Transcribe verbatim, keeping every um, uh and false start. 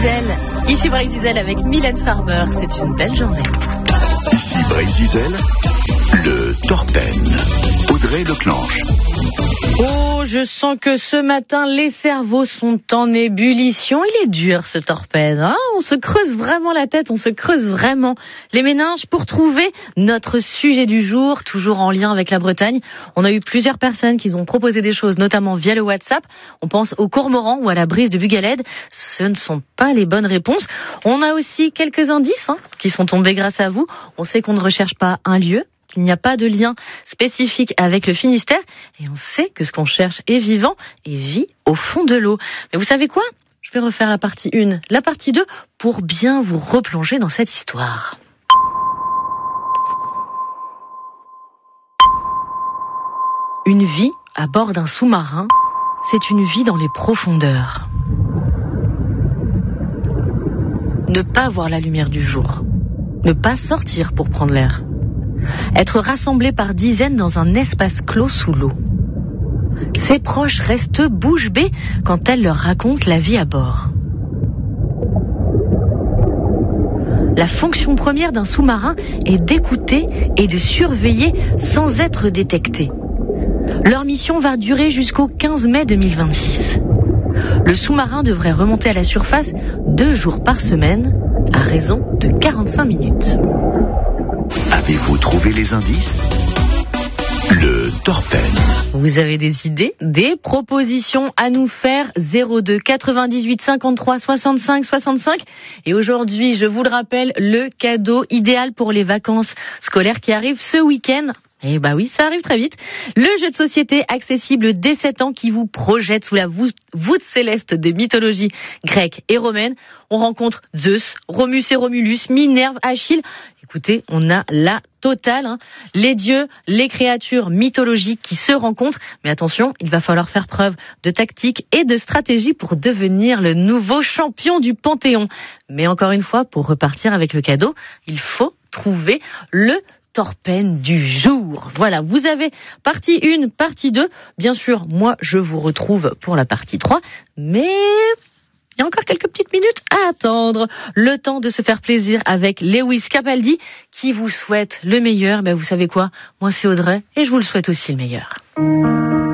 Brésil. Ici Brésil avec Mylène Farmer. C'est une belle journée. Ici Brésil, le Torpen. Audrey Leclanche. Oh, je sens que ce matin, les cerveaux sont en ébullition. Il est dur, ce Torpen. Hein, on se creuse vraiment la tête, on se creuse vraiment les méninges pour trouver notre sujet du jour, toujours en lien avec la Bretagne. On a eu plusieurs personnes qui ont proposé des choses, notamment via le WhatsApp. On pense au cormoran ou à la brise de Bugaled. Ce ne sont pas les bonnes réponses. On a aussi quelques indices hein, qui sont tombés grâce à vous. On sait qu'on ne recherche pas un lieu, qu'il n'y a pas de lien spécifique avec le Finistère, et on sait que ce qu'on cherche est vivant et vit au fond de l'eau. Mais vous savez quoi ? Je vais refaire la partie un, la partie deux, pour bien vous replonger dans cette histoire. Une vie à bord d'un sous-marin, c'est une vie dans les profondeurs. Ne pas voir la lumière du jour, ne pas sortir pour prendre l'air. Être rassemblés par dizaines dans un espace clos sous l'eau. Ses proches restent bouche bée quand elle leur raconte la vie à bord. La fonction première d'un sous-marin est d'écouter et de surveiller sans être détecté. Leur mission va durer jusqu'au quinze mai deux mille vingt-six. Le sous-marin devrait remonter à la surface deux jours par semaine, à raison de quarante-cinq minutes. Avez-vous trouvé les indices ? Le Torpen. Vous avez des idées, des propositions à nous faire, zéro deux quatre-vingt-dix-huit cinquante-trois soixante-cinq soixante-cinq. Et aujourd'hui, je vous le rappelle, le cadeau idéal pour les vacances scolaires qui arrivent ce week-end. Eh bah oui, ça arrive très vite. Le jeu de société accessible dès sept ans qui vous projette sous la voûte céleste des mythologies grecques et romaines. On rencontre Zeus, Romus et Romulus, Minerve, Achille. Écoutez, on a la totale, hein. Les dieux, les créatures mythologiques qui se rencontrent. Mais attention, il va falloir faire preuve de tactique et de stratégie pour devenir le nouveau champion du Panthéon. Mais encore une fois, pour repartir avec le cadeau, il faut trouver le Torpen du jour. Voilà, vous avez partie un, partie deux. Bien sûr, moi, je vous retrouve pour la partie trois. Mais il y a encore quelques petites minutes à attendre. Le temps de se faire plaisir avec Lewis Capaldi qui vous souhaite le meilleur. Ben, vous savez quoi ? Moi, c'est Audrey et je vous le souhaite aussi le meilleur.